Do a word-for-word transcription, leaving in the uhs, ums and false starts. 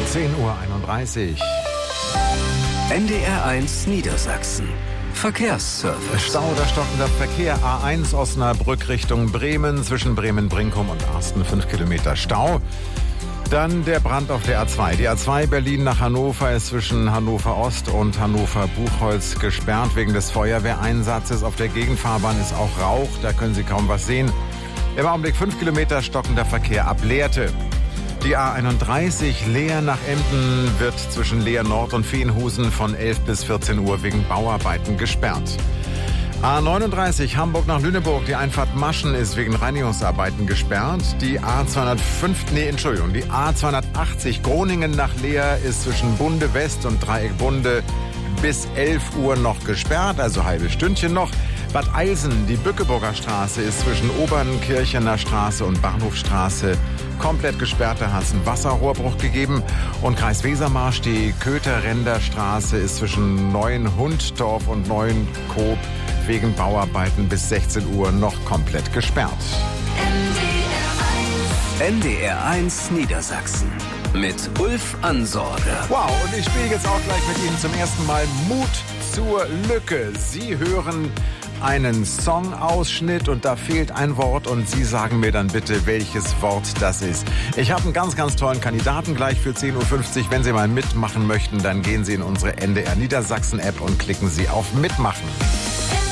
zehn Uhr einunddreißig. N D R eins Niedersachsen. Verkehrsservice. Stau oder stockender Verkehr. A eins Osnabrück Richtung Bremen. Zwischen Bremen-Brinkum und Arsten fünf Kilometer Stau. Dann der Brand auf der A zwei. Die A zwei Berlin nach Hannover ist zwischen Hannover Ost und Hannover Buchholz gesperrt wegen des Feuerwehreinsatzes. Auf der Gegenfahrbahn ist auch Rauch, da können Sie kaum was sehen. Im Augenblick fünf Kilometer stockender Verkehr ab Lehrte. Die A einunddreißig Leer nach Emden wird zwischen Leer Nord und Veenhusen von elf bis vierzehn Uhr wegen Bauarbeiten gesperrt. A neununddreißig Hamburg nach Lüneburg, die Einfahrt Maschen ist wegen Reinigungsarbeiten gesperrt. Die A zweihundertfünf, nee, Entschuldigung, die A zweihundertachtzig Groningen nach Leer ist zwischen Bunde West und Dreieck Bunde bis elf Uhr noch gesperrt, also halbe Stündchen noch. Bad Eilsen, die Bückeburger Straße ist zwischen Obernkirchener Straße und Bahnhofstraße komplett gesperrt, da hat es einen Wasserrohrbruch gegeben. Und Kreis Wesermarsch, die Kötherränder Straße ist zwischen Neuenhunddorf und Neuenkoop wegen Bauarbeiten bis sechzehn Uhr noch komplett gesperrt. N D R eins Niedersachsen mit Ulf Ansorge. Wow, und ich spiele jetzt auch gleich mit Ihnen zum ersten Mal Mut zur Lücke. Sie hören einen Songausschnitt und da fehlt ein Wort und Sie sagen mir dann bitte, welches Wort das ist. Ich habe einen ganz, ganz tollen Kandidaten gleich für zehn Uhr fünfzig. Wenn Sie mal mitmachen möchten, dann gehen Sie in unsere N D R Niedersachsen App und klicken Sie auf Mitmachen.